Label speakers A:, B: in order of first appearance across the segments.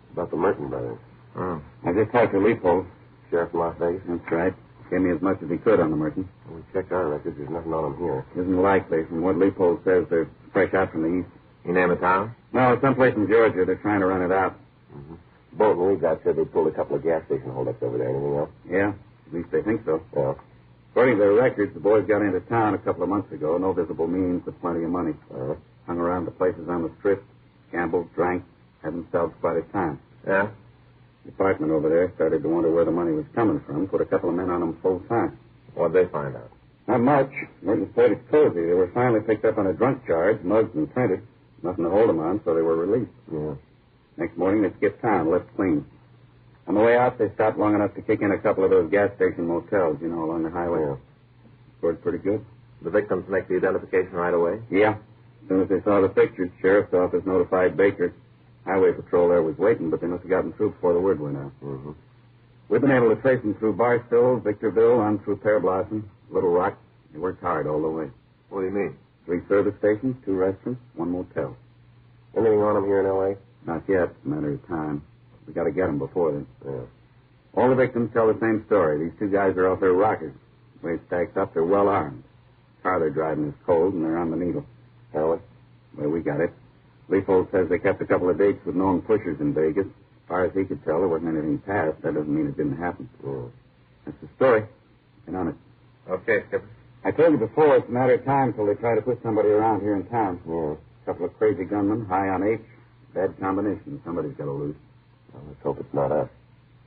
A: About the Merton brothers.
B: Oh. I just talked to Leopold.
A: Sheriff in Las Vegas?
B: That's right. Gave me as much as he could on the Merton.
A: We checked our records. There's nothing on them here.
B: Isn't likely. From what Leopold says, they're fresh out from the east.
A: You name a town?
B: No, someplace in Georgia. They're trying to run it out.
A: Mm-hmm. Bolton we got said they pulled a couple of gas station holdups over there. Anything else?
B: Yeah, at least they think so.
A: Yeah.
B: According to their records, the boys got into town a couple of months ago. No visible means, but plenty of money. Hung around the places on the strip, gambled, drank, had themselves quite a time.
A: Yeah?
B: The department over there started to wonder where the money was coming from. Put a couple of men on them full time.
A: What'd they find out?
B: Not much. Merton said it's cozy. They were finally picked up on a drunk charge, mugged and printed. Nothing to hold them on, so they were released.
A: Yeah.
B: Next morning, they skipped town, left clean. On the way out, they stopped long enough to kick in a couple of those gas station motels, along the highway.
A: Yeah.
B: Scored pretty good.
A: The victims make the identification right away?
B: Yeah. As soon as they saw the pictures, sheriff's office notified Baker. Highway patrol there was waiting, but they must have gotten through before the word went out.
A: Mm-hmm.
B: We've been able to trace them through Barstow, Victorville, on through Pear Blossom, Little Rock. They worked hard all the way.
A: What do you mean?
B: 3 service stations, 2 restaurants, 1 motel.
A: Anything on them here in L.A.?
B: Not yet. It's a matter of time. We got to get them before then.
A: Yeah.
B: All the victims tell the same story. These 2 guys are off their rockers. The way it stacks up, they're well armed. The car they're driving is cold, and they're on the needle.
A: Heroin?
B: Well, we got it. Leopold says they kept a couple of dates with known pushers in Vegas. As far as he could tell, there wasn't anything passed. That doesn't mean it didn't happen.
A: Yeah.
B: That's the story. Get on it.
A: Okay, Skipper.
B: I told you before, it's a matter of time till they try to put somebody around here in town.
A: Yeah.
B: A couple of crazy gunmen, high on H. Bad combination. Somebody's got to lose.
A: Well, let's hope it's not us.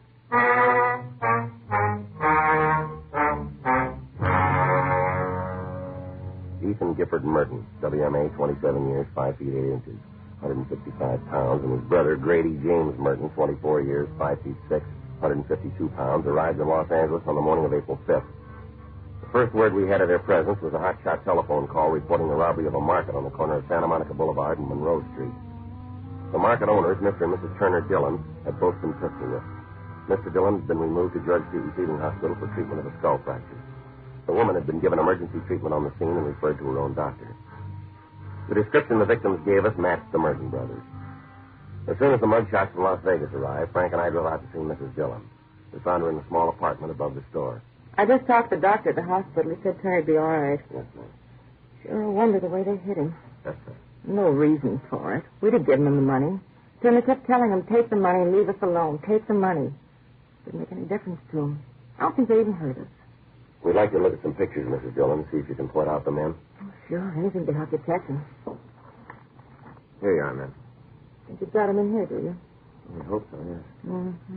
A: Ethan Gifford Merton, WMA, 27 years, 5 feet 8 inches, 165 pounds, and his brother, Grady James Merton, 24 years, 5 feet 6, 152 pounds, arrived in Los Angeles on the morning of April 5th. The first word we had of their presence was a hotshot telephone call reporting the robbery of a market on the corner of Santa Monica Boulevard and Monroe Street. The market owners, Mr. and Mrs. Turner Dillon, had both been pistol whipped. Mr. Dillon had been removed to George Street Receiving Hospital for treatment of a skull fracture. The woman had been given emergency treatment on the scene and referred to her own doctor. The description the victims gave us matched the Merton brothers. As soon as the mugshots from Las Vegas arrived, Frank and I drove out to see Mrs. Dillon. We found her in a small apartment above the store.
C: I just talked to the doctor at the hospital. He said Turner'd be all right.
A: Yes, ma'am.
C: Sure a wonder the way they hit him.
A: Yes, sir.
C: No reason for it. We'd have given him the money. Turner kept telling him, take the money and leave us alone. Take the money. Didn't make any difference to him. I don't think they even heard us.
A: We'd like to look at some pictures, Mrs. Dillon, see if you can point out the men.
C: Oh, sure. Anything to help you catch him.
A: Here you are, men.
C: Think you've got him in here, do you?
A: I hope so, yes.
C: Mm-hmm.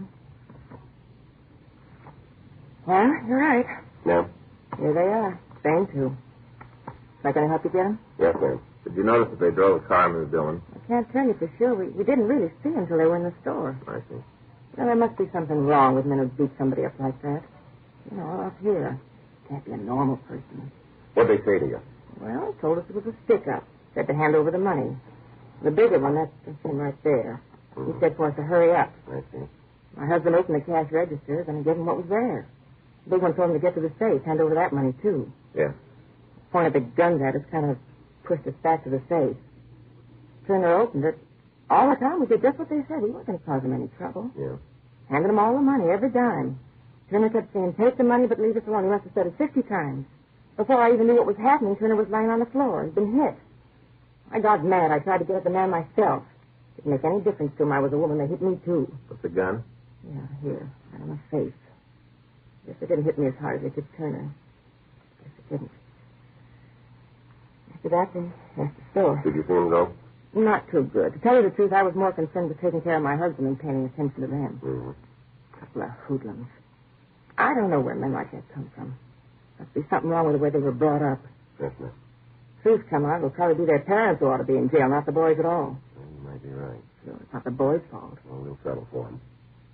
C: Well, you're right.
A: No?
C: Here they are. Same two. Am I going to help you get them?
A: Yes, ma'am.
D: Did you notice that they drove a car, Miss Dillon?
C: I can't tell you for sure. We didn't really see them until they were in the store.
D: I see.
C: Well, there must be something wrong with men who beat somebody up like that. Up here. Can't be a normal person.
A: What'd they say to you?
C: Well, he told us it was a stick-up. Said to hand over the money. The bigger one, that's him right there. He said for us to hurry up.
A: I see.
C: My husband opened the cash register, then I gave him what was there. The big one told him to get to the safe, hand over that money, too.
A: Yeah.
C: Pointed the guns at us, kind of pushed us back to the safe. Turner opened it. All the time we did just what they said. We weren't going to cause them any trouble.
A: Yeah.
C: Handed them all the money, every dime. Turner kept saying, take the money, but leave us alone. He must have said it 50 times. Before I even knew what was happening, Turner was lying on the floor. He'd been hit. I got mad. I tried to get at the man myself. Didn't make any difference to him. I was a woman. They hit me, too.
D: With the gun?
C: Yeah, here. Right on my face. Guess they didn't hit me as hard as they did Turner. Guess they didn't. After that, they left the store.
A: Did you see him go?
C: Not too good. To tell you the truth, I was more concerned with taking care of my husband than paying attention to them.
A: Mm-hmm.
C: Couple of hoodlums. I don't know where men like that come from. Must be something wrong with the way they were brought up.
A: Yes, ma'am.
C: Truth come out, it'll probably be their parents who ought to be in jail, not the boys at all.
A: Well, you might be right.
C: Sure, it's not the boys' fault.
A: Well, we'll settle for him.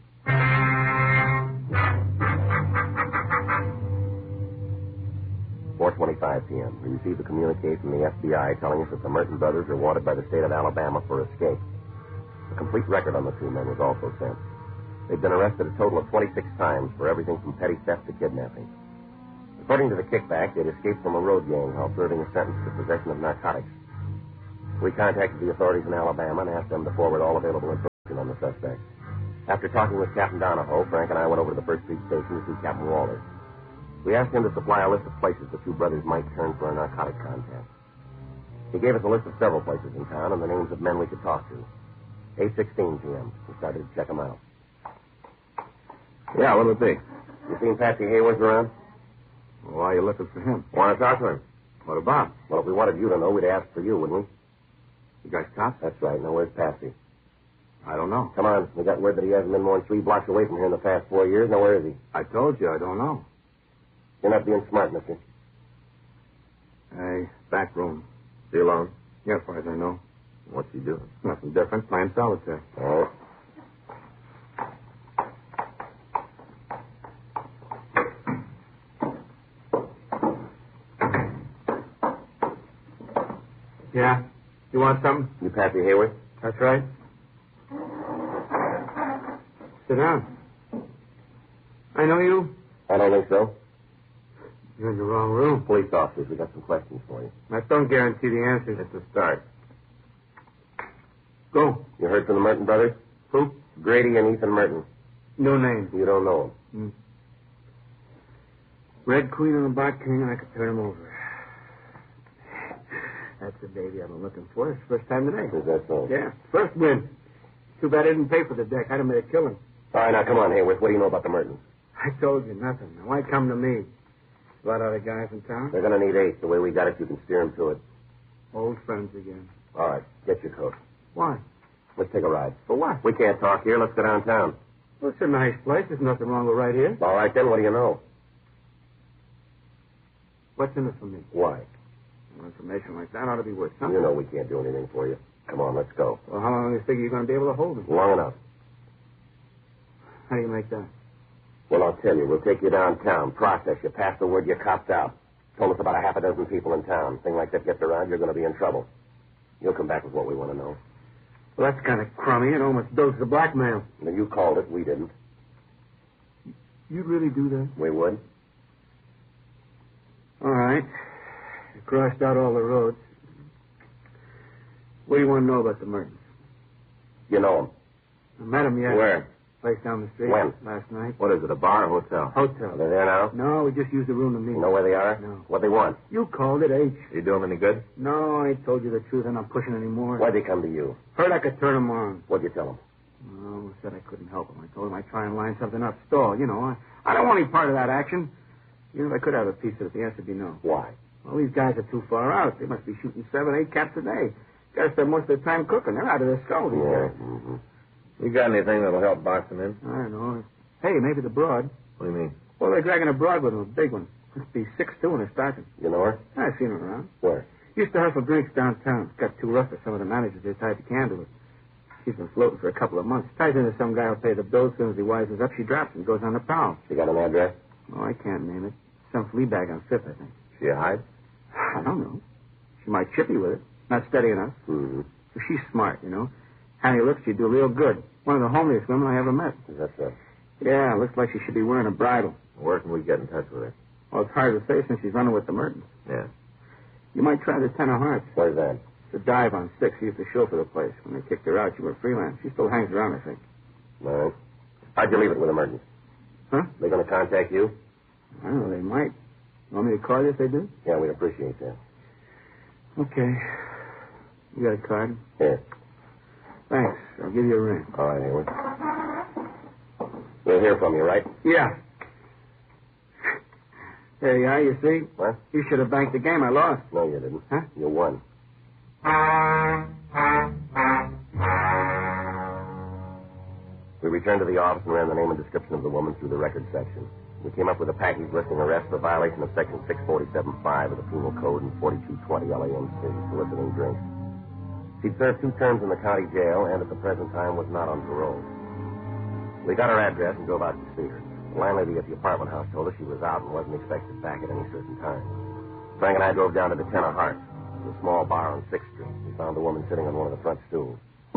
A: 4:25 p.m. We received a communique from the FBI telling us that the Merton brothers are wanted by the state of Alabama for escape. A complete record on the 2 men was also sent. They've been arrested a total of 26 times for everything from petty theft to kidnapping. According to the kickback, they'd escaped from a road gang while serving a sentence for possession of narcotics. We contacted the authorities in Alabama and asked them to forward all available information on the suspects. After talking with Captain Donahoe, Frank and I went over to the First Street station to see Captain Walters. We asked him to supply a list of places the two brothers might turn for a narcotic contact. He gave us a list of several places in town and the names of men we could talk to. 8:16 p.m. We started to check them out.
D: Yeah, what'll it be?
A: You seen Patsy Hayworth around?
D: Well, why are you looking for him?
A: Want to talk to him?
D: What about?
A: Well, if we wanted you to know, we'd ask for you, wouldn't we?
D: You guys cops?
A: That's right. Now, where's Patsy?
D: I don't know.
A: Come on. We got word that he hasn't been more than 3 blocks away from here in the past 4 years. Now, where is he?
D: I told you, I don't know.
A: You're not being smart, mister.
D: Hey, back room.
A: Is he alone?
D: Yeah, as far as I know.
A: What's he doing?
D: Nothing different. Playing solitaire.
A: All right.
D: Yeah? You want something?
A: You Patsy Hayworth?
D: That's right. Sit down. I know you.
A: I don't think so.
D: You're in the wrong room.
A: Police officers, we got some questions for you.
D: I don't guarantee the answers.
A: It's a start.
D: Go.
A: You heard from the Merton brothers?
D: Who?
A: Grady and Ethan Merton.
D: No name.
A: You don't know them.
D: Red Queen and the Black King, and I could turn him over. That's the baby I've been looking for. It's the first time today.
A: Is that so?
D: Yeah. First win. Too bad I didn't pay for the deck. I'd have made a killing.
A: All right, now, come on, Hayworth. What do you know about the Mertons?
D: I told you nothing. Now, why come to me? A lot of other guys in town.
A: They're going to need 8. The way we got it, you can steer them to it.
D: Old friends again.
A: All right, get your coat.
D: Why?
A: Let's take a ride.
D: For what?
A: We can't talk here. Let's go downtown.
D: Well, it's a nice place. There's nothing wrong with right here.
A: All right, then, what do you know?
D: What's in it for me?
A: Why?
D: Well, information like that ought to be worth something.
A: You know we can't do anything for you. Come on, let's go.
D: Well, how long do you figure you're going to be able to hold me?
A: Long enough.
D: How do you make that?
A: Well, I'll tell you. We'll take you downtown, process you, pass the word you copped out. Told us about a half a dozen people in town. Thing like that gets around, you're going to be in trouble. You'll come back with what we want to know.
D: Well, that's kind of crummy. It almost doses the blackmail.
A: Now, you called it. We didn't.
D: You'd really do that?
A: We would.
D: All right. You crossed out all the roads. What do you want to know about the Mertons?
A: You know
D: I met them yet.
A: Where?
D: Place down the street.
A: When?
D: Last night.
A: What is it, a bar or hotel?
D: Hotel.
A: Are they there now?
D: No, we just used the room to meet.
A: You know where they are?
D: No.
A: What they want?
D: You called it H.
A: You do them any good?
D: No, I told you the truth. I'm not pushing anymore.
A: Why'd they come to you?
D: Heard I could turn them on.
A: What'd you tell them?
D: No, said I couldn't help them. I told him I'd try and line something up. Stall, you know. I don't want any part of that action. Even if I could have a piece of it, the answer would be no.
A: Why?
D: Well, these guys are too far out. They must be shooting 7, 8 caps a day. Got to spend most of their time cooking. They're out of their skulls.
A: Yeah. Mm-hmm. You got anything that'll help box them in?
D: I don't know. Hey, maybe the broad.
A: What do you mean?
D: Well, they're dragging a broad with them, a big one. Must be 6'2" in a stocking.
A: You know her?
D: I've seen her around.
A: Where?
D: Used to hustle drinks downtown. Got too rough for some of the managers they tied the can to it. She's been floating for a couple of months. Ties into some guy who'll pay the bills. As soon as he wisens up, she drops and goes on the prowl.
A: She got an address?
D: Oh, I can't name it. Some flea bag on 5th, I think.
A: She a hide?
D: I don't know. She might chip you with it. Not steady enough.
A: Mm-hmm.
D: But she's smart, you know. Handy looks, she'd do real good. One of the homeliest women I ever met.
A: Is that so?
D: Yeah, looks like she should be wearing a bridle.
A: Where can we get in touch with her?
D: Well, it's hard to say since she's running with the Mertons.
A: Yeah.
D: You might try the Ten of Hearts.
A: Where's that?
D: The dive on 6. She used to show for the place. When they kicked her out, she went freelance. She still hangs around, I think.
A: All right. How'd you leave it with the Mertons?
D: Huh?
A: They going to contact you?
D: I don't know. They might. You want me to call you if they do?
A: Yeah, we'd appreciate that.
D: Okay. You got a card?
A: Here.
D: Thanks. I'll give you a ring.
A: All right, Hayward. We'll hear from you, right?
D: Yeah. There you are, you see?
A: What?
D: You should have banked the game. I lost.
A: No, you didn't.
D: Huh?
A: You won. We returned to the office and ran the name and description of the woman through the record section. We came up with a package listing arrest for violation of Section 647.5 of the Penal Code and 4220 LAMC, soliciting drinks. She'd served 2 terms in the county jail and at the present time was not on parole. We got her address and drove out to see her. The landlady at the apartment house told us she was out and wasn't expected back at any certain time. Frank and I drove down to the Ten of Hearts, a small bar on 6th Street. We found the woman sitting on one of the front stools.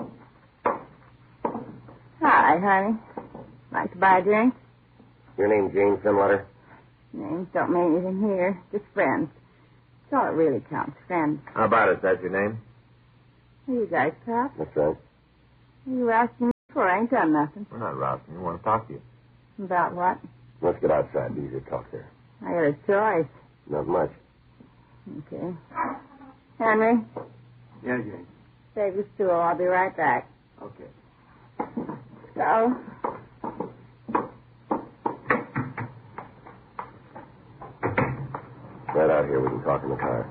C: Hi, honey. Like to buy a drink?
A: Your name Jane Finletter?
C: Names don't mean anything here. Just friends. That's all it really counts, friends.
A: How about it? That's your name?
C: Are you guys cops?
A: That's right.
C: Are you asking me
E: Well, I ain't done nothing.
F: We're not rousing you. We want to talk to you.
E: About what?
A: Let's get outside. Be easier to talk there.
E: I got a choice.
A: Not much.
E: Okay. Henry,
D: Yeah, Jane.
E: save the stool. I'll be right back.
D: Okay.
E: So,
A: Right out here. We can talk in the car.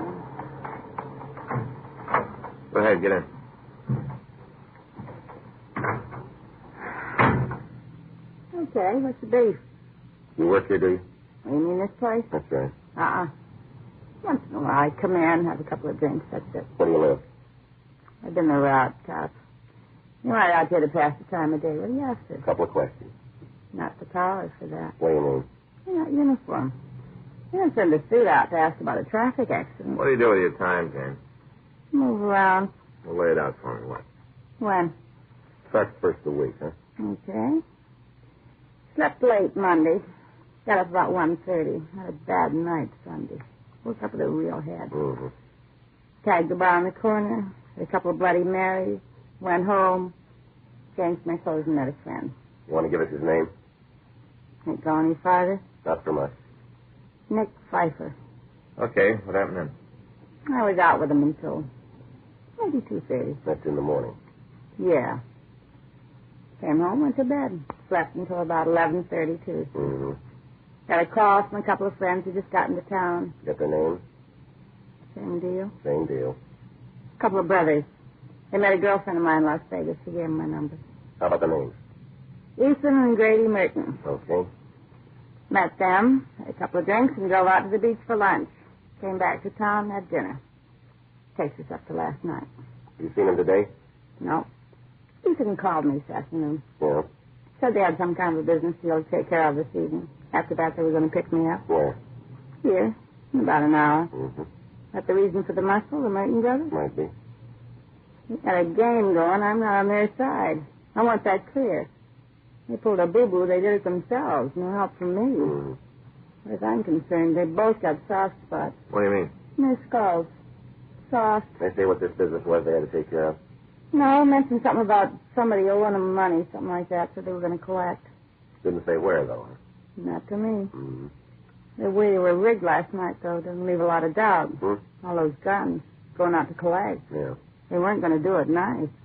E: yeah.
F: Go ahead, get in.
E: Okay, what's the beef?
A: You work here, do you?
E: You mean this place?
A: That's right.
E: Once in a while, I come in, have a couple of drinks, that's it.
A: Where do you live?
E: I've been the route, tough. You're right out here to pass the time of day. What do you after?
A: A couple of questions.
E: Not the power for that.
A: What do you mean?
E: You're not uniform. You don't send a suit out to ask about a traffic accident.
F: What do you do with your time, Jane?
E: Move around.
F: Well, lay it out for me. What?
E: When?
A: Starts first of the week, huh?
E: Okay. Slept late Monday. Got up about 1:30. Had a bad night Sunday. Woke up with a real head.
A: Mm-hmm.
E: Tagged the bar on the corner. Had a couple of Bloody Marys. Went home. Changed my clothes and met a friend.
A: You want to give us his name?
E: Ain't go any farther.
A: Not from us.
E: Nick Pfeiffer.
F: Okay, what happened then?
E: I was out with him until maybe 2:30.
A: That's in the morning.
E: Yeah. Came home, went to bed. Slept until about 11:32.
A: Mm-hmm.
E: Got a call from a couple of friends who just got into town.
A: Get their names?
E: Same deal.
A: Same deal.
E: A couple of brothers. They met a girlfriend of mine in Las Vegas. She gave them my number.
A: How about the names?
E: Ethan and Grady Merton.
A: Okay.
E: Met them, had a couple of drinks, and drove out to the beach for lunch. Came back to town, had dinner. Takes us up to last night.
A: You seen him today?
E: No. Ethan called me this afternoon.
A: Yeah.
E: Said they had some kind of a business deal to take care of this evening. After that, they were going to pick me up.
A: Where?
E: Here, in about an hour.
A: Mm-hmm.
E: That the reason for the muscle, the Merton brothers?
A: Might be.
E: They got a game going. I'm not on their side. I want that clear. They pulled a boo-boo. They did it themselves. No help from me.
A: Mm-hmm.
E: As far as I'm concerned, they both got soft spots.
F: What do you mean?
E: In their skulls. Soft.
A: They say what this business was they had to take care of.
E: No, mentioned something about somebody owing them money, something like that, so they were going to collect.
A: Didn't say where, though. Huh?
E: Not to me.
A: Mm-hmm.
E: The way they were rigged last night, though, doesn't leave a lot of doubt.
A: Hmm?
E: All those guns going out to collect.
A: Yeah.
E: They weren't going to do it nice.